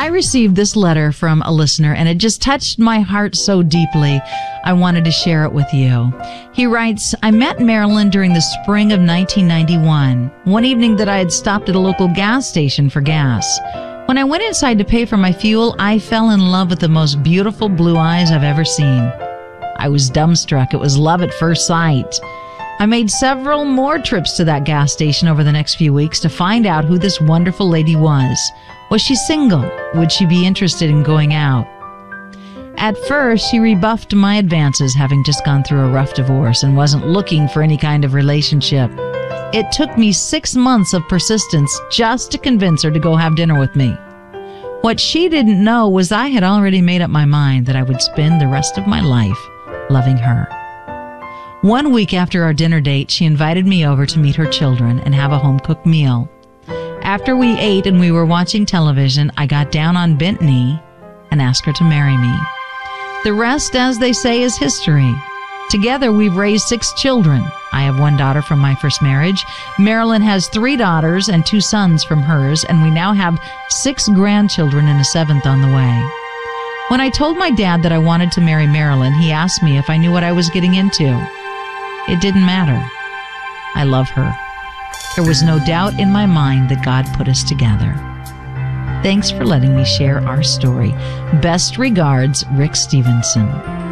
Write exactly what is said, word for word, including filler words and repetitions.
I received this letter from a listener, and it just touched my heart so deeply, I wanted to share it with you. He writes, I met Marilyn during the spring of nineteen ninety-one, one evening that I had stopped at a local gas station for gas. When I went inside to pay for my fuel, I fell in love with the most beautiful blue eyes I've ever seen. I was dumbstruck. It was love at first sight. I made several more trips to that gas station over the next few weeks to find out who this wonderful lady was. Was she single? Would she be interested in going out? At first, she rebuffed my advances, having just gone through a rough divorce and wasn't looking for any kind of relationship. It took me six months of persistence just to convince her to go have dinner with me. What she didn't know was I had already made up my mind that I would spend the rest of my life loving her. One week after our dinner date, she invited me over to meet her children and have a home-cooked meal. After we ate and we were watching television, I got down on bent knee and asked her to marry me. The rest, as they say, is history. Together, we've raised six children. I have one daughter from my first marriage. Marilyn has three daughters and two sons from hers, and we now have six grandchildren and a seventh on the way. When I told my dad that I wanted to marry Marilyn, he asked me if I knew what I was getting into. It didn't matter. I love her. There was no doubt in my mind that God put us together. Thanks for letting me share our story. Best regards, Rick Stevenson.